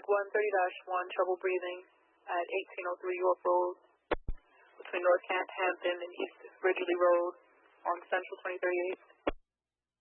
Traffic 130-1, trouble breathing at 1803 York Road between North Hampton and East Ridgely Road on Central 23rd.